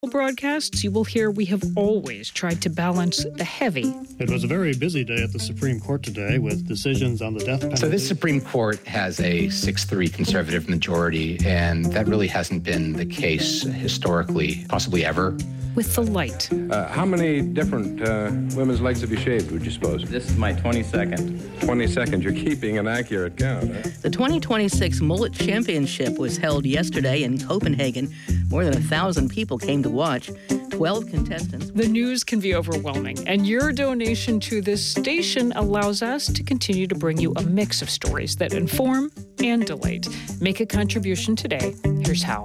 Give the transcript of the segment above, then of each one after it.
broadcasts, you will hear we have always tried to balance the heavy. It was a very busy day at the Supreme Court today with decisions on the death penalty. So this Supreme Court has a 6-3 conservative majority, and that really hasn't been the case historically, possibly ever. With the light. How many different women's legs have you shaved, would you suppose? This is my 22nd. 22nd. You're keeping an accurate count, huh? The 2026 Mullet Championship was held yesterday in Copenhagen. More than 1,000 people came to watch. 12 contestants. The news can be overwhelming, and your donation to this station allows us to continue to bring you a mix of stories that inform and delight. Make a contribution today. Here's how.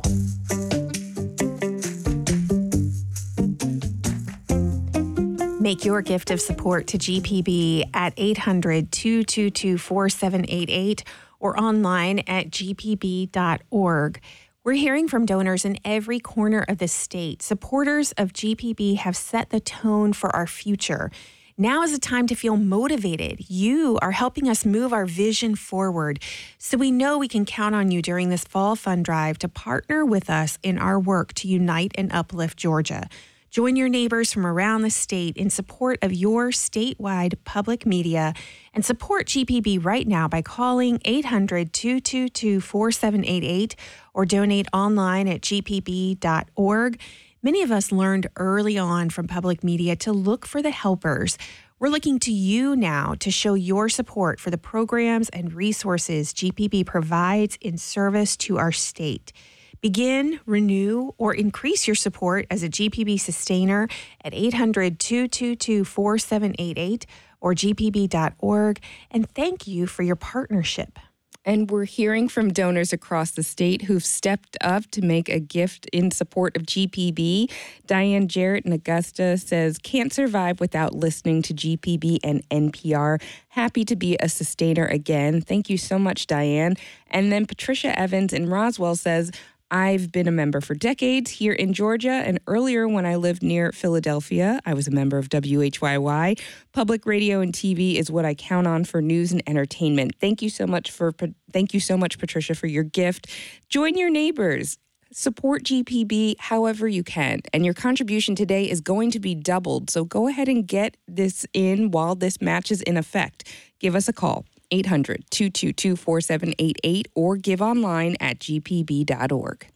Make your gift of support to GPB at 800-222-4788 or online at gpb.org. We're hearing from donors in every corner of the state. Supporters of GPB have set the tone for our future. Now is the time to feel motivated. You are helping us move our vision forward. So we know we can count on you during this fall fund drive to partner with us in our work to unite and uplift Georgia. Join your neighbors from around the state in support of your statewide public media and support GPB right now by calling 800-222-4788 or donate online at gpb.org. Many of us learned early on from public media to look for the helpers. We're looking to you now to show your support for the programs and resources GPB provides in service to our state. Begin, renew, or increase your support as a GPB sustainer at 800-222-4788 or gpb.org. And thank you for your partnership. And we're hearing from donors across the state who've stepped up to make a gift in support of GPB. Diane Jarrett in Augusta says, can't survive without listening to GPB and NPR. Happy to be a sustainer again. Thank you so much, Diane. And then Patricia Evans in Roswell says, I've been a member for decades here in Georgia, and earlier when I lived near Philadelphia, I was a member of WHYY. Public radio and TV is what I count on for news and entertainment. Thank you so much, Patricia, for your gift. Join your neighbors. Support GPB however you can, and your contribution today is going to be doubled. So go ahead and get this in while this match is in effect. Give us a call. 800-222-4788 or give online at gpb.org.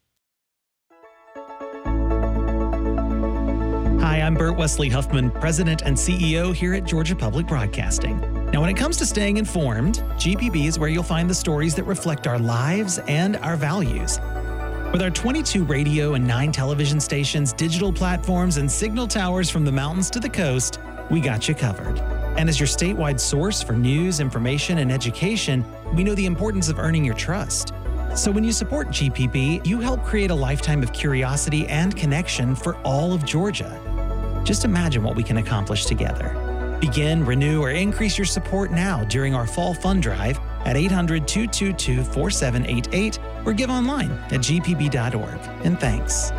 Hi, I'm Burt Wesley Huffman, President and CEO here at Georgia Public Broadcasting. Now, when it comes to staying informed, GPB is where you'll find the stories that reflect our lives and our values. With our 22 radio and 9 television stations, digital platforms, and signal towers from the mountains to the coast, we got you covered. And as your statewide source for news, information, and education, we know the importance of earning your trust. So when you support GPB, you help create a lifetime of curiosity and connection for all of Georgia. Just imagine what we can accomplish together. Begin, renew, or increase your support now during our fall fund drive at 800-222-4788 or give online at gpb.org. And thanks.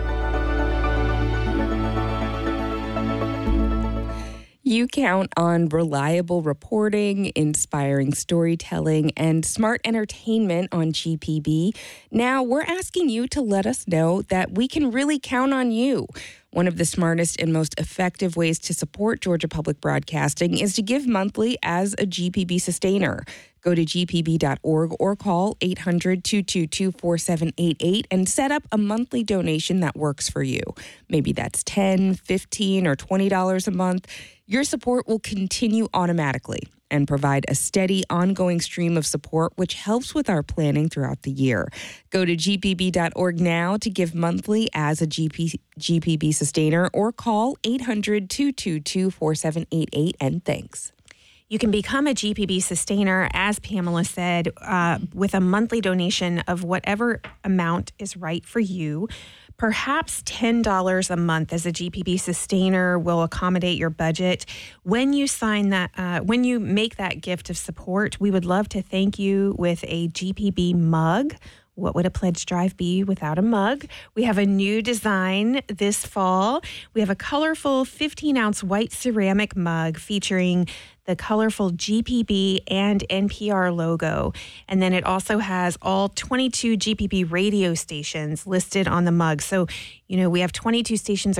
You count on reliable reporting, inspiring storytelling, and smart entertainment on GPB. Now we're asking you to let us know that we can really count on you. One of the smartest and most effective ways to support Georgia Public Broadcasting is to give monthly as a GPB sustainer. Go to gpb.org or call 800-222-4788 and set up a monthly donation that works for you. Maybe that's $10, $15, or $20 a month. Your support will continue automatically and provide a steady, ongoing stream of support, which helps with our planning throughout the year. Go to gpb.org now to give monthly as a GPB sustainer or call 800-222-4788, and thanks. You can become a GPB sustainer, as Pamela said, with a monthly donation of whatever amount is right for you. Perhaps $10 a month as a GPB sustainer will accommodate your budget. When you sign that, when you make that gift of support, we would love to thank you with a GPB mug. What would a pledge drive be without a mug? We have a new design this fall. We have a colorful 15-ounce white ceramic mug featuring the colorful GPB and NPR logo. And then it also has all 22 GPB radio stations listed on the mug. So, we have 22 stations